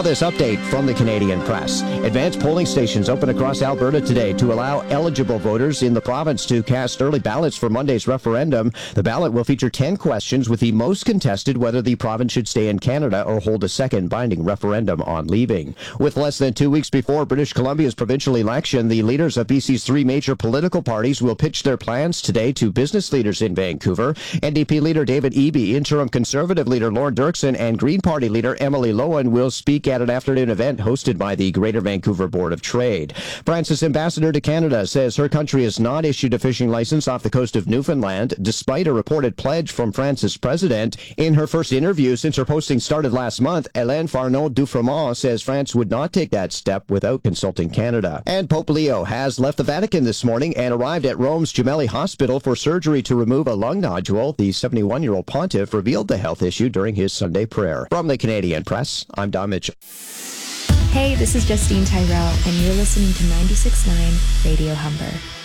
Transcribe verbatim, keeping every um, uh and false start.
this update from the Canadian Press. Advanced polling stations open across Alberta today to allow eligible voters in the province to cast early ballots for Monday's referendum. The ballot will feature ten questions, with the most contested whether the province should stay in Canada or hold a second binding referendum on leaving. With less than two weeks before British Columbia's provincial election, the leaders of B C's three major political parties will pitch their plans today to business leaders in Vancouver. N D P leader David Eby, interim Conservative leader Lorne Dirksen, and Green Party leader Emily Lowen will speak at an afternoon event hosted by the Greater Vancouver Board of Trade. France's ambassador to Canada says her country has not issued a fishing license off the coast of Newfoundland, despite a reported pledge from France's president. In her first interview since her posting started last month, Hélène Farneau-Dufremont says France would not take that step without consulting Canada. And Pope Leo has left the Vatican this morning and arrived at Rome's Gemelli Hospital for surgery to remove a lung nodule. The seventy-one-year-old pontiff revealed the health issue during his Sunday prayer. From the Canadian Press, I'm Don Mitchell. Hey, this is Justine Tyrell, and you're listening to ninety-six point nine Radio Humber.